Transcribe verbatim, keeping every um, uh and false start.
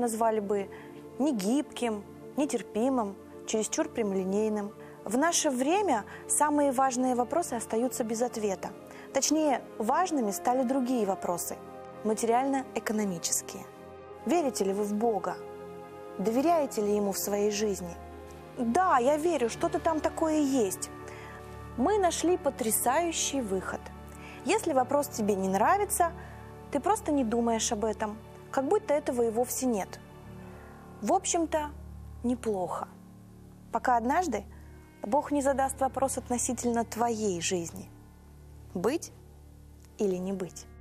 назвали бы негибким, нетерпимым, чересчур прямолинейным. В наше время самые важные вопросы остаются без ответа. Точнее, важными стали другие вопросы – материально-экономические. Верите ли вы в Бога? Доверяете ли Ему в своей жизни? Да, я верю, что-то там такое есть. Мы нашли потрясающий выход. Если вопрос тебе не нравится, ты просто не думаешь об этом, как будто этого и вовсе нет. В общем-то, неплохо. Пока однажды Бог не задаст вопрос относительно твоей жизни. Быть или не быть?